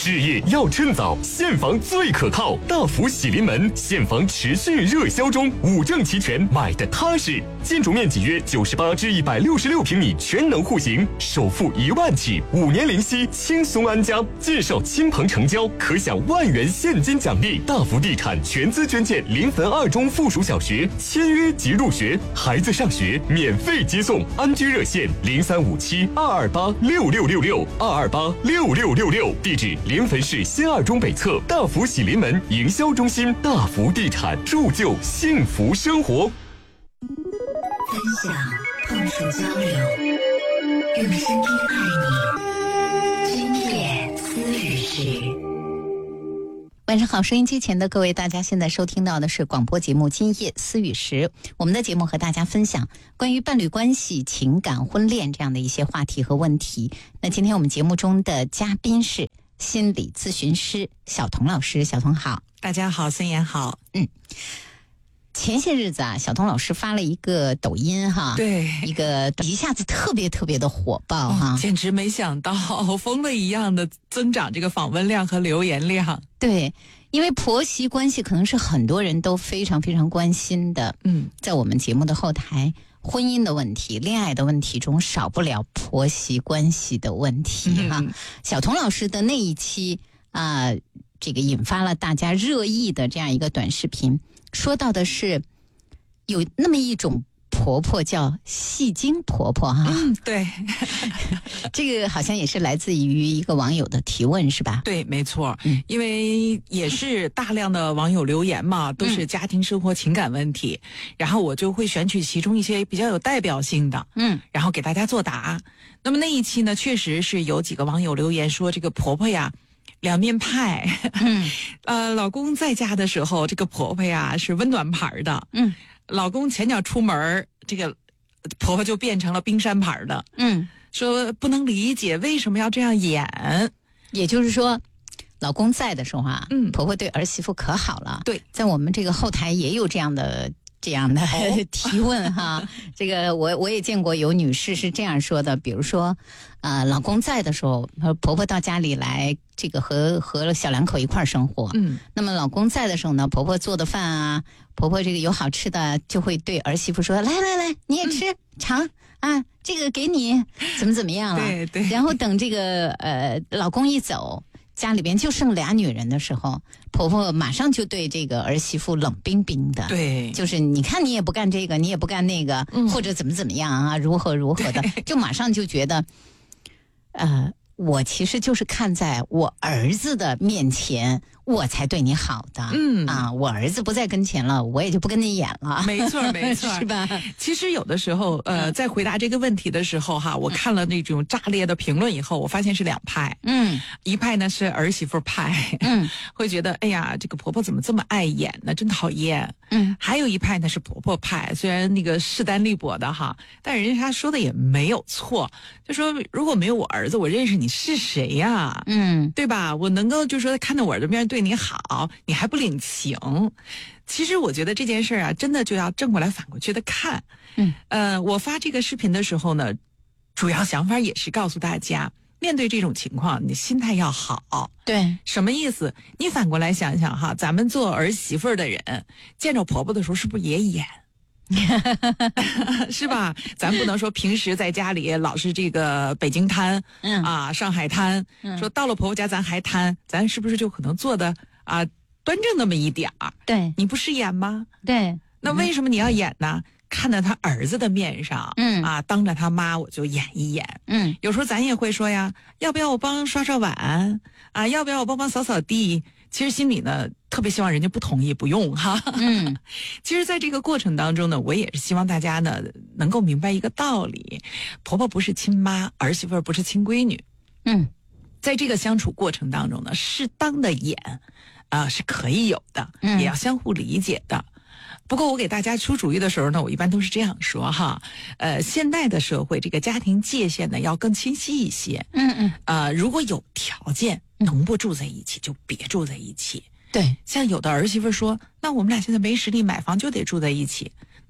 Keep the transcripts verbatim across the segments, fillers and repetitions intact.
置业要趁早，现房最可靠。大福喜临门，现房持续热销中，五证齐全，买的踏实。建筑面积约九十八至一百六十六平米，全能户型，首付一万起，五年零息，轻松安家。介绍亲朋成交，可享万元现金奖励。大福地产全资捐建临汾二中附属小学，签约即入学，孩子上学免费接送。安居热线零三五七二二八六六六六二二八六六六六，地址临汾市新二中北侧大福喜临门营销中心。大福地产，铸就幸福生活。 分享，碰触交流，用声音爱你。今夜思雨时。 晚上好，收音机前的各位，大家现在收听到的是广播节目《今夜思雨时》。我们的节目和大家分享关于伴侣关系、情感、婚恋这样的一些话题和问题。那今天我们节目中的嘉宾是心理咨询师小童老师。小童好。 大家好，森妍好。 嗯，前些日子啊，小童老师发了一个抖音哈， 对， 一个一下子特别特别的火爆哈、 哦，简直没想到疯了一样的增长这个访问量和留言量。 对，因为婆媳关系可能是很多人都非常非常关心的。嗯，在我们节目的后台，婚姻的问题、恋爱的问题中少不了婆媳关系的问题哈。嗯、小童老师的那一期啊、呃，这个引发了大家热议的这样一个短视频。说到的是有那么一种婆婆叫戏精婆婆哈， 嗯，对， 这个好像也是来自于一个网友的提问是吧？ 对，没错，嗯，因为也是大量的网友留言嘛，都是家庭生活情感问题，嗯、然后我就会选取其中一些比较有代表性的，嗯，然后给大家作答。那么那一期呢，确实是有几个网友留言说这个婆婆呀。两面派，嗯，呃，老公在家的时候，这个婆婆呀是温暖牌的，嗯，老公前脚出门，这个婆婆就变成了冰山牌的，嗯，说不能理解为什么要这样演， 也就是说，老公在的时候啊，嗯，婆婆对儿媳妇可好了， 对， 在我们这个后台也有这样的。这样的、哦、提问哈，这个我我也见过有女士是这样说的，比如说，呃，老公在的时候，婆婆到家里来，这个和和小两口一块儿生活，嗯，那么老公在的时候呢，婆婆做的饭啊，婆婆这个有好吃的，就会对儿媳妇说，来来来，你也吃、嗯、尝啊，这个给你，怎么怎么样了， 对对， 然后等这个呃老公一走。家里边就剩俩女人的时候，婆婆马上就对这个儿媳妇冷冰冰的， 对， 就是你看你也不干这个，你也不干那个，嗯、或者怎么怎么样啊，如何如何的，就马上就觉得，呃，我其实就是看在我儿子的面前，我才对你好的，嗯啊，我儿子不在跟前了，我也就不跟你演了， 没错没错， 是吧？ 其实有的时候，呃，在回答这个问题的时候哈，我看了那种炸裂的评论以后，我发现是两派，嗯，一派呢是儿媳妇派，嗯，会觉得哎呀，这个婆婆怎么这么爱演呢，真讨厌，嗯，还有一派呢是婆婆派，虽然那个势单力薄的哈，但人家他说的也没有错，就说如果没有我儿子，我认识你是谁呀？嗯，对吧？我能够就说看到我的面对你好，你还不领情。其实我觉得这件事啊，真的就要正过来反过去的看。嗯，呃，我发这个视频的时候呢，主要想法也是告诉大家，面对这种情况，你心态要好。 对， 什么意思？你反过来想想哈，咱们做儿媳妇的人，见着婆婆的时候是不是也演？是吧？咱不能说平时在家里老是这个北京摊，嗯啊，上海滩，嗯、说到了婆婆家咱还摊，咱是不是就可能做的啊端正那么一点儿？ 对， 你不是演吗？ 对， 那为什么你要演呢？嗯、看在他儿子的面上，嗯啊，当着他妈我就演一演，嗯，有时候咱也会说呀，要不要我帮刷刷碗啊？要不要我帮帮扫扫地？其实心里呢，特别希望人家不同意，不用哈。嗯，其实，在这个过程当中呢，我也是希望大家呢能够明白一个道理：婆婆不是亲妈，儿媳妇不是亲闺女。嗯，在这个相处过程当中呢，适当的演啊、呃、是可以有的，嗯、也要相互理解的。不过我给大家出主意的时候呢，我一般都是这样说哈，呃，现代的社会这个家庭界限呢要更清晰一些。嗯嗯，呃，如果有条件能不住在一起就别住在一起。 对， 像有的儿媳妇说，那我们俩现在没实力买房就得住在一起，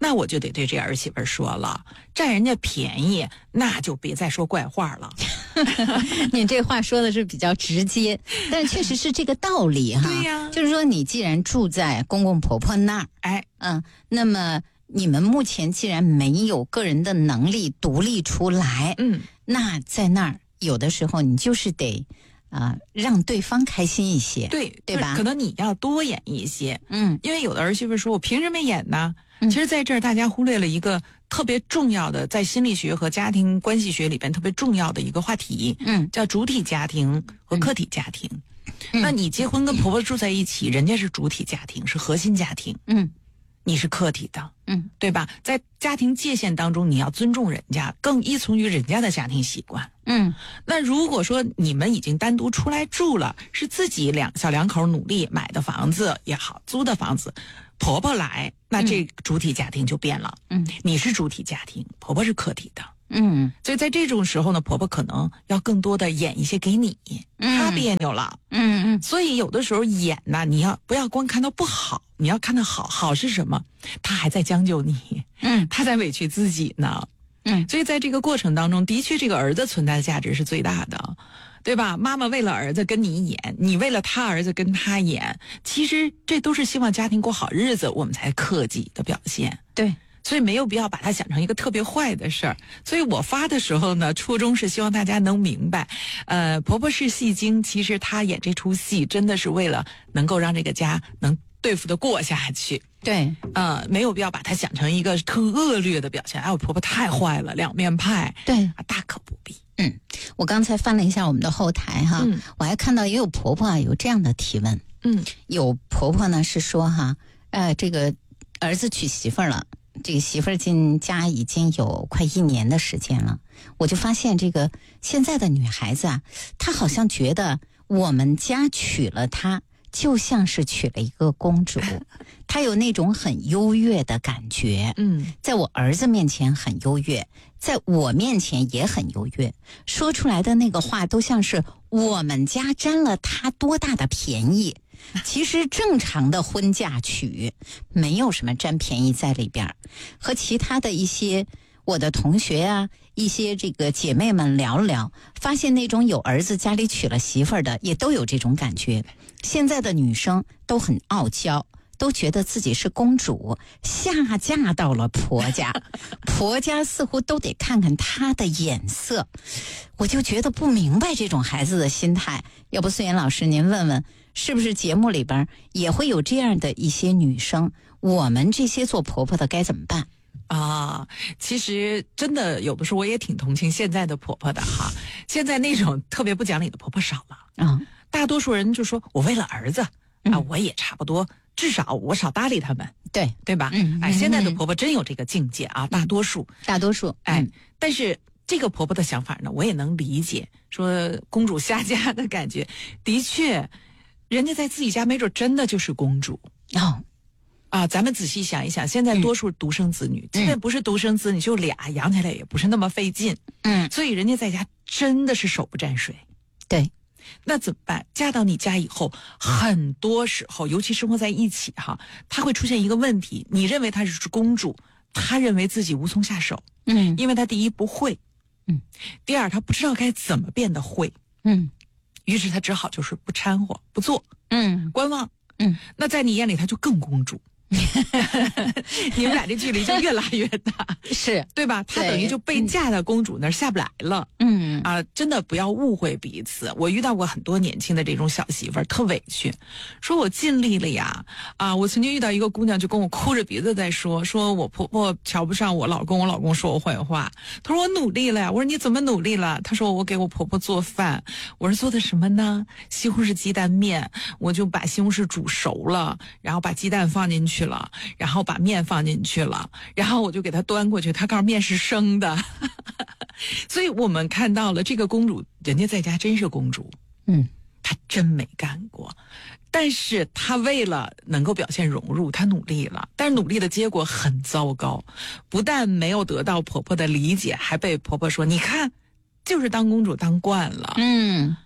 那我就得对这儿媳妇说了，占人家便宜，那就别再说怪话了。 你这话说的是比较直接，但确实是这个道理哈。 对呀， 就是说你既然住在公公婆婆那儿， 哎， 嗯，那么你们目前既然没有个人的能力独立出来， 嗯， 那在那儿有的时候你就是得啊、呃、让对方开心一些， 对对吧？ 可能你要多演一些， 嗯， 因为有的儿媳妇说我凭什么演呢？其实在这儿大家忽略了一个特别重要的，在心理学和家庭关系学里边特别重要的一个话题， 嗯， 叫主体家庭和客体家庭。嗯、那你结婚跟婆婆住在一起，人家是主体家庭，是核心家庭， 嗯， 你是客体的， 嗯， 对吧？在家庭界限当中，你要尊重人家，更依从于人家的家庭习惯。 嗯， 那如果说你们已经单独出来住了，是自己两小两口努力买的房子也好，租的房子，婆婆来，那这主体家庭就变了。嗯，你是主体家庭，婆婆是客体的。 嗯， 所以在这种时候呢，婆婆可能要更多的演一些给你，嗯、她别扭了。 嗯嗯， 所以有的时候演呢，你要不要光看到不好，你要看到好。好是什么？她还在将就你， 嗯， 她在委屈自己呢。 嗯， 所以在这个过程当中，的确这个儿子存在的价值是最大的，对吧？妈妈为了儿子跟你演，你为了他儿子跟他演，其实这都是希望家庭过好日子，我们才克己的表现。 对。 所以没有必要把它想成一个特别坏的事儿。所以我发的时候呢，初衷是希望大家能明白，呃，婆婆是戏精，其实她演这出戏真的是为了能够让这个家能对付的过下去。 对， 呃，没有必要把它想成一个特恶劣的表现。哎，我婆婆太坏了，两面派。 对， 啊，大可不必。 嗯，我刚才翻了一下我们的后台哈，嗯、我还看到也有婆婆啊有这样的提问。 嗯， 有婆婆呢是说哈，呃，这个儿子娶媳妇儿了。这个媳妇儿进家已经有快一年的时间了，我就发现这个现在的女孩子啊，她好像觉得我们家娶了她就像是娶了一个公主，她有那种很优越的感觉。嗯，在我儿子面前很优越，在我面前也很优越，说出来的那个话都像是我们家占了她多大的便宜。其实正常的婚嫁娶没有什么占便宜在里边，和其他的一些我的同学啊，一些这个姐妹们聊了聊，发现那种有儿子家里娶了媳妇儿的也都有这种感觉。现在的女生都很傲娇，都觉得自己是公主，下嫁到了婆家，婆家似乎都得看看她的眼色。我就觉得不明白这种孩子的心态，要不孙岩老师您问问，是不是节目里边也会有这样的一些女生，我们这些做婆婆的该怎么办啊？其实真的有的时候我也挺同情现在的婆婆的哈，现在那种特别不讲理的婆婆少了。嗯，大多数人就说我为了儿子啊，嗯、我也差不多，至少我少搭理他们， 对对吧？嗯，哎，现在的婆婆真有这个境界啊，大多数， 大多数， 哎，嗯、但是这个婆婆的想法呢，我也能理解，说公主下嫁的感觉，的确。人家在自己家没准真的就是公主哦， 啊！咱们仔细想一想，现在多数独生子女，即便不是独生子女，就俩养起来也不是那么费劲，嗯，所以人家在家真的是手不沾水。 对， 那怎么办？嫁到你家以后，很多时候，尤其生活在一起哈，他会出现一个问题：你认为她是公主，她认为自己无从下手，嗯，因为她第一不会，嗯，第二她不知道该怎么变得会，嗯。于是他只好就是不掺和不做，嗯，观望，嗯，那在你眼里他就更公主，你们俩这距离就越拉越大， 是对吧？他等于就被架到公主那儿下不来了，嗯啊，真的不要误会彼此。我遇到过很多年轻的这种小媳妇儿，特委屈，说我尽力了呀，啊，我曾经遇到一个姑娘就跟我哭着鼻子在说，说我婆婆瞧不上我老公，我老公说我坏话。她说我努力了呀，我说你怎么努力了？她说我给我婆婆做饭，我说做的什么呢？西红柿鸡蛋面，我就把西红柿煮熟了，然后把鸡蛋放进去了，然后把面放进去了，然后我就给她端过去，她告诉面是生的。所以我们看到了这个公主，人家在家真是公主，嗯，她真没干过，但是她为了能够表现融入，她努力了，但是努力的结果很糟糕，不但没有得到婆婆的理解，还被婆婆说你看就是当公主当惯了，嗯，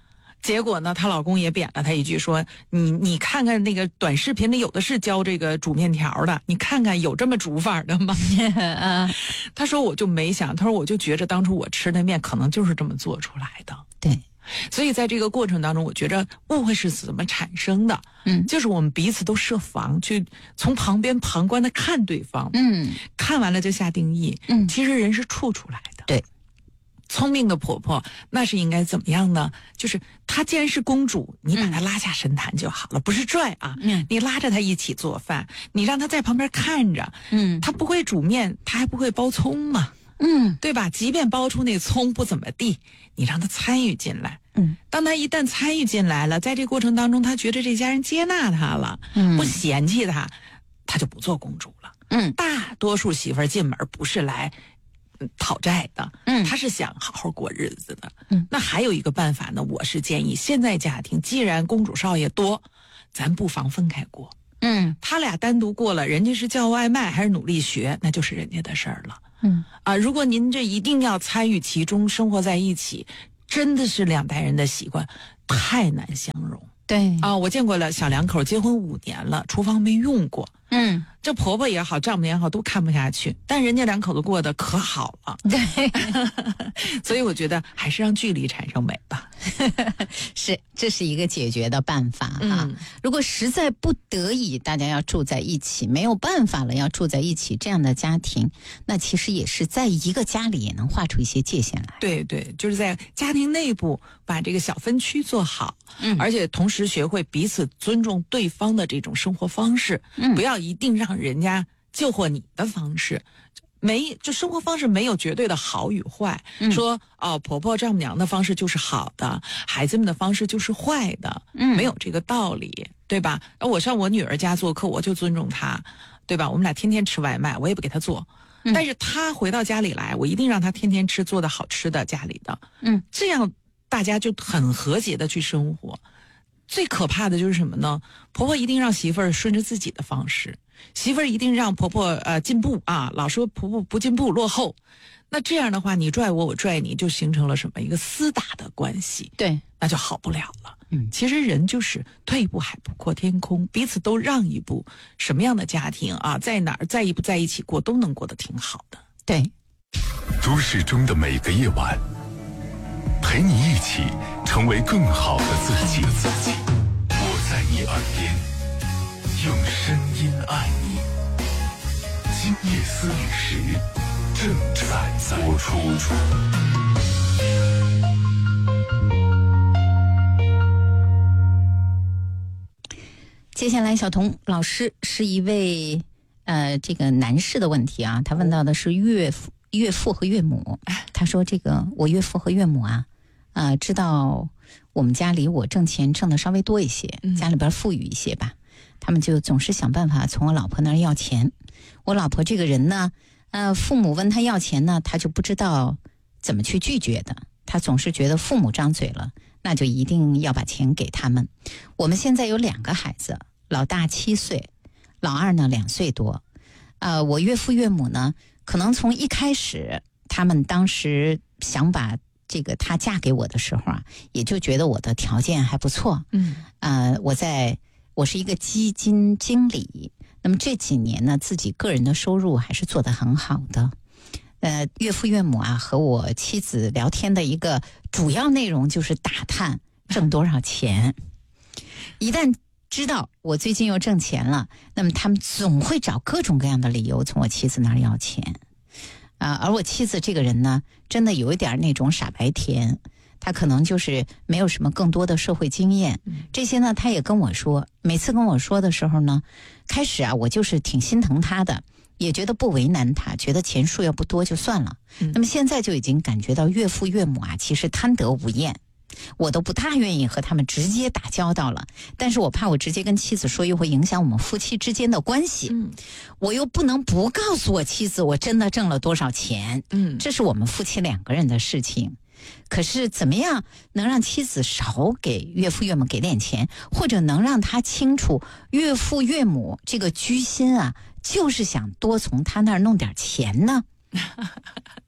结果呢，她老公也扁了她一句说：“你你看看那个短视频里有的是教这个煮面条的，你看看有这么煮法的吗？”她说我就没想，她说我就觉着当初我吃的面可能就是这么做出来的。 对。 所以在这个过程当中，我觉着误会是怎么产生的？嗯，就是我们彼此都设防，去从旁边旁观的看对方，嗯，看完了就下定义，嗯，其实人是处出来的。 对， 聪明的婆婆那是应该怎么样呢？就是她既然是公主，你把她拉下神坛就好了，嗯、不是拽啊，嗯，你拉着她一起做饭，你让她在旁边看着，嗯，她不会煮面，她还不会剥葱嘛。嗯，对吧？即便剥出那葱不怎么地，你让他参与进来。嗯，当他一旦参与进来了，在这过程当中，他觉得这家人接纳他了，嗯，不嫌弃他，他就不做公主了。嗯，大多数媳妇儿进门不是来讨债的，嗯，他是想好好过日子的。嗯，那还有一个办法呢，我是建议现在家庭既然公主少爷多，咱不妨分开过。嗯，他俩单独过了，人家是叫外卖还是努力学，那就是人家的事儿了。嗯啊，如果您这一定要参与其中，生活在一起，真的是两代人的习惯太难相容。 对啊，我见过了小两口结婚五年了，厨房没用过。嗯，这婆婆也好，丈母也好，都看不下去。但人家两口子过得可好了。 对， 所以我觉得还是让距离产生美吧。 是，这是一个解决的办法哈、嗯。如果实在不得已，大家要住在一起，没有办法了要住在一起，这样的家庭，那其实也是在一个家里也能画出一些界限来。 对对，就是在家庭内部把这个小分区做好，嗯，而且同时学会彼此尊重对方的这种生活方式，嗯，不要一定让人家救活你的方式。没，就生活方式没有绝对的好与坏，嗯、说哦，婆婆丈母娘的方式就是好的，孩子们的方式就是坏的，嗯，没有这个道理，对吧？我上我女儿家做客，我就尊重她，对吧？我们俩天天吃外卖，我也不给她做，嗯、但是她回到家里来，我一定让她天天吃做的好吃的家里的，嗯，这样大家就很和谐的去生活。最可怕的就是什么呢？婆婆一定让媳妇儿顺着自己的方式，媳妇儿一定让婆婆呃进步啊，老说婆婆不进步落后，那这样的话你拽我我拽你，就形成了什么一个厮打的关系， 对， 那就好不了了。嗯，其实人就是退一步海不阔天空，彼此都让一步，什么样的家庭啊，在哪儿在一不在一起过都能过得挺好的。 对， 都市中的每个夜晚，陪你一起成为更好的自己。我在你耳边，用声音爱你。今夜思雨时，正在播出。 接下来，小童老师是一位呃这个男士的问题啊，他问到的是岳父、岳父和岳母。他说：“这个我岳父和岳母啊。”啊、呃，知道我们家里我挣钱挣的稍微多一些，家里边富裕一些吧，他们就总是想办法从我老婆那儿要钱。我老婆这个人呢，呃，父母问她要钱呢，她就不知道怎么去拒绝的。她总是觉得父母张嘴了，那就一定要把钱给他们。我们现在有两个孩子，老大七岁，老二呢两岁多。呃，我岳父岳母呢，可能从一开始，他们当时想把这个她嫁给我的时候啊，也就觉得我的条件还不错。嗯，呃，我在我是一个基金经理，那么这几年呢，自己个人的收入还是做得很好的。呃，岳父岳母啊和我妻子聊天的一个主要内容就是打探挣多少钱。一旦知道我最近又挣钱了，那么他们总会找各种各样的理由从我妻子那儿要钱。啊、呃，而我妻子这个人呢，真的有一点那种傻白甜，她可能就是没有什么更多的社会经验。这些呢，她也跟我说，每次跟我说的时候呢，开始啊，我就是挺心疼她的，也觉得不为难她，觉得钱数要不多就算了。嗯、那么现在就已经感觉到岳父岳母啊，其实贪得无厌。我都不大愿意和他们直接打交道了，但是我怕我直接跟妻子说又会影响我们夫妻之间的关系。嗯，我又不能不告诉我妻子我真的挣了多少钱。嗯，这是我们夫妻两个人的事情。可是怎么样能让妻子少给岳父岳母给点钱，或者能让他清楚岳父岳母这个居心啊，就是想多从他那儿弄点钱呢？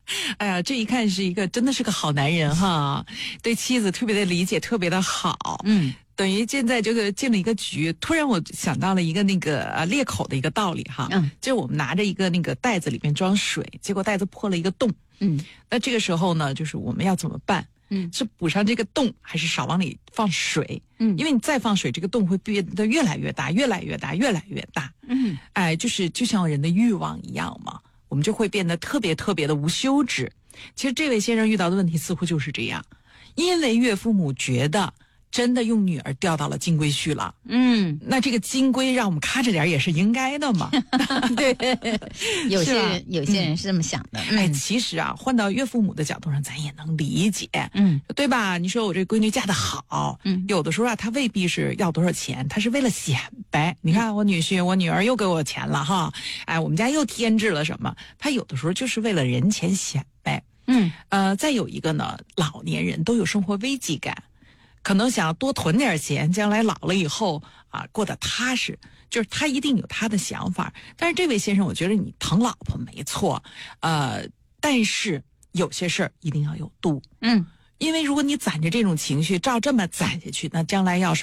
哎呀，这一看是一个真的是个好男人哈，对妻子特别的理解，特别的好。嗯，等于现在这个进了一个局，突然我想到了一个那个呃裂口的一个道理哈。嗯，就是我们拿着一个那个袋子里面装水，结果袋子破了一个洞。嗯，那这个时候呢，就是我们要怎么办？嗯，是补上这个洞，还是少往里放水？嗯，因为你再放水，这个洞会变得越来越大，越来越大，越来越大。嗯，哎，就是就像人的欲望一样嘛，我们就会变得特别特别的无休止。其实这位先生遇到的问题似乎就是这样，因为岳父母觉得真的用女儿钓到了金龟婿了。嗯，那这个金龟让我们咔着点也是应该的嘛。对， 有些人有些人是这么想的。 嗯、哎，其实啊，换到岳父母的角度上，咱也能理解。嗯，对吧？你说我这闺女嫁得好，嗯，有的时候啊，她未必是要多少钱，她是为了显摆。你看我女婿，我女儿又给我钱了哈，哎，我们家又添置了什么？她有的时候就是为了人前显摆。嗯，呃，再有一个呢，老年人都有生活危机感。可能想多囤点钱，将来老了以后啊过得踏实，就是他一定有他的想法。但是这位先生，我觉得你疼老婆没错，呃，但是有些事儿一定要有度，嗯，因为如果你攒着这种情绪，照这么攒下去，那将来要是